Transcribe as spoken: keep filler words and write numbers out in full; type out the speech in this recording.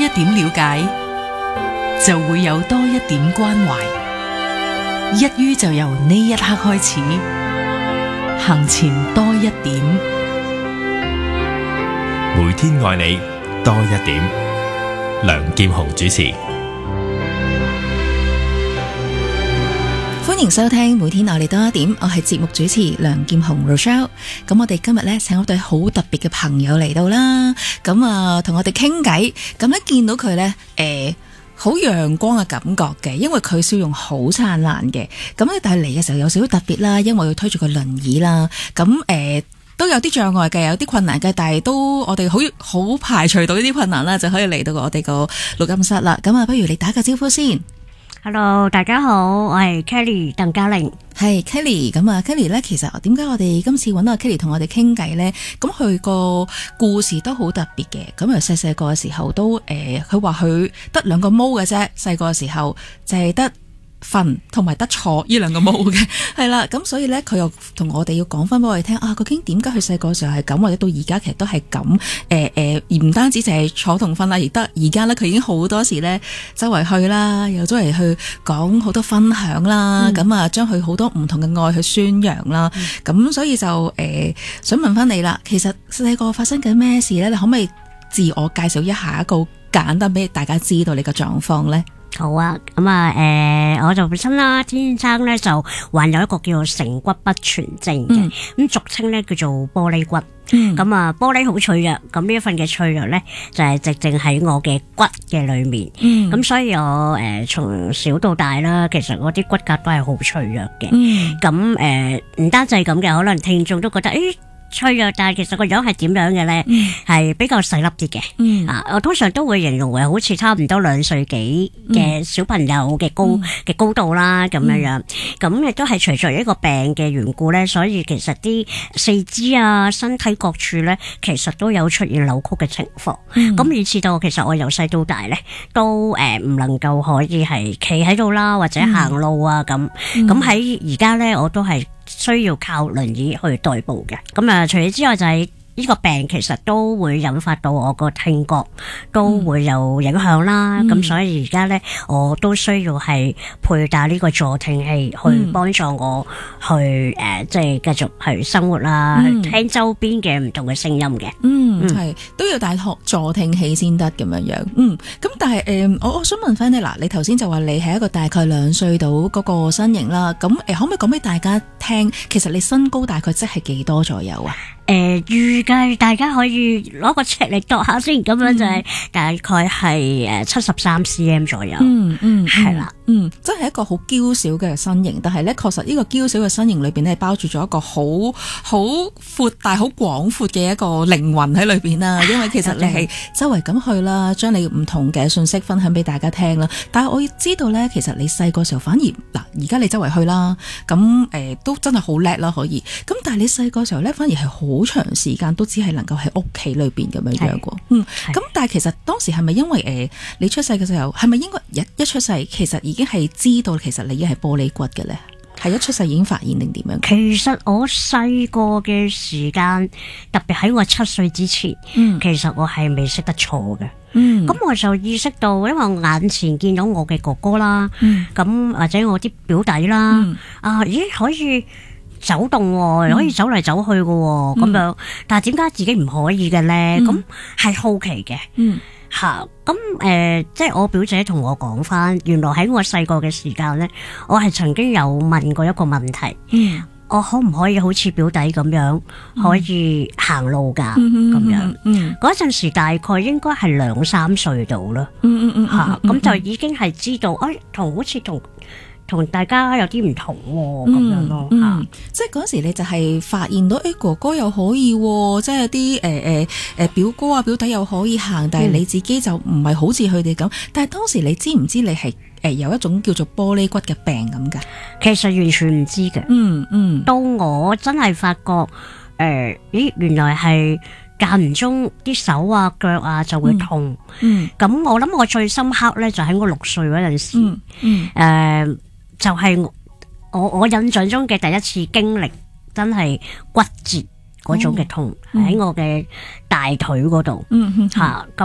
一點了解，就會有多一點關懷。一於就由呢一刻開始，行前多一點。 每天愛你多一點。梁劍虹主持。 歡迎收聽每天愛你多一點，我係節目主持梁劍虹 Rochelle。咁我哋今日咧請咗對好特別嘅朋友嚟到啦，咁啊同我哋傾偈。咁咧見到佢咧，誒好陽光嘅感覺嘅，因為佢笑容好燦爛嘅。咁咧但係嚟嘅時候有少少特別啦，因為要推住個輪椅啦。咁誒、呃、都有啲障礙嘅，有啲困難嘅，但係都我哋好好排除到呢啲困難啦，就可以嚟到我哋個錄音室啦。咁啊，不如你打個招呼先。 Hello， 大家好，我係 Kelly 鄧嘉玲。 係 Kelly， 咁啊 Kelly 咧，其實點解我哋今次揾阿 Kelly 同我哋傾偈咧？咁佢個故事都好特別嘅。咁啊細細個嘅時候都誒，佢話佢得兩個毛嘅啫，細個嘅時候就係得瞓同埋得坐呢兩個毛嘅，係啦，咁所以咧佢又同我哋要講翻俾我哋聽啊，究竟點解佢細個時候係咁，或者到而家其實都係咁誒誒，而唔單止就係坐同瞓啦，而得而家咧佢已經好多時咧周圍去啦，又周圍去講好多分享啦，咁啊將佢好多唔同嘅愛去宣揚啦，咁、嗯、所以就誒、呃、想問翻你啦，其實細個發生緊咩事咧？你可唔可以自我介紹一下一個簡單俾大家知道你個狀況咧？ 好啊，咁啊，誒、呃，我就本身啦，天生咧就患有一個叫做成骨不全症嘅，咁、嗯、俗稱咧叫做玻璃骨。咁、嗯、啊，玻璃好脆弱，咁呢一份嘅脆弱咧就係直正喺我嘅骨嘅裏面。咁、嗯、所以我誒從小到大啦，其實我啲骨骼都係好脆弱嘅。咁誒，唔、呃、單止係咁嘅，可能聽眾都覺得誒。欸脆弱，但係其實個樣係點樣嘅咧？係、嗯、比較細粒啲嘅。嗯、啊，我通常都會形容為好似差唔多兩歲幾嘅小朋友嘅高嘅、嗯、高度啦，咁樣樣。咁亦都係隨着一個病嘅緣故咧，所以其實啲四肢啊、身體各處咧，其實都有出現扭曲嘅情況。咁、嗯、以至到其實我由細到大咧，都誒唔、呃、能夠可以係企喺度啦，或者行路啊咁。咁喺而家咧，我都係需要靠輪椅去代步嘅，咁啊，除此之外就係、是。呢個病其實都會引發到我個聽覺都會有影響啦，咁、嗯、所以而家咧我都需要係佩戴呢個助聽器去幫助我去誒、嗯呃，即係繼續去生活啦，嗯、去聽周邊嘅唔同嘅聲音嘅。 嗯，係、嗯、都要戴助聽器先得咁樣樣。嗯，咁但係誒，我、呃、我想問翻你嗱，你頭先就話你係一個大概兩歲到嗰個身形啦，咁誒、呃，可唔可以講俾大家聽，其實你身高大概即係幾多左右啊？ 誒，預計大家可以攞個尺嚟度下先，咁樣就係大概係誒七十三 cm 左右。嗯嗯，係啦， 嗯，真係一個好嬌小嘅身形，但係咧確實呢個嬌小嘅身形裏邊咧包住咗一個好好闊大、好廣闊嘅一個靈魂喺裏邊啦。因為其實你係周圍咁去啦，將你唔同嘅信息分享俾大家聽啦。但係我要知道咧，其實你細個時候反而嗱，而家你周圍去啦，咁誒、呃、都真係好叻啦，可以。咁但係你細個時候咧，反而係好。好長時間都只係能夠喺屋企裏邊咁樣樣嘅，嗯，咁但係其實當時係咪因為誒、呃、你出世嘅時候係咪應該一一出世其實已經係知道其實你已經係玻璃骨嘅咧？係一出世已經發現定點樣？ 其實我細個嘅時間，特別喺我七歲之前，嗯，其實我係未識得坐嘅，嗯，咁我就意識到，因為我眼前見到我嘅哥哥啦，嗯，咁或者我啲表弟啦，嗯、啊，咦可以。走動喎，可以走嚟走去嘅喎，咁、嗯、樣，但係點解自己唔可以嘅咧？咁、嗯、係好奇嘅，嗯，吓，咁誒，即係我表姐同我講翻，原來喺我細個嘅時間咧，我係曾經有問過一個問題，嗯，我可唔可以好似表弟咁樣、嗯、可以行路噶？咁、嗯、樣，嗯，嗰陣時大概應該係兩三歲度啦，嗯嗯嗯，吓，咁就已經係知道，誒，同好似同。同大家有啲唔同喎，咁、嗯、樣咯、嗯啊、 即係嗰時你就係發現到，誒、欸、哥哥又可以，即係啲誒誒誒表哥啊表弟又可以行，但係你自己就唔係好似佢哋咁。但係當時你知唔知你係誒有一種叫做玻璃骨嘅病咁噶？ 其實完全唔知嘅。嗯嗯，到我真係發覺，誒、呃，咦，原來係間唔中啲手啊腳啊就會痛。嗯，咁、嗯、我諗我最深刻咧就喺我六歲嗰陣時。嗯嗯，誒、呃。就係、是、我我印象中嘅第一次經歷，真係骨折嗰種嘅痛喺、哦嗯、我嘅大腿嗰度吓。咁、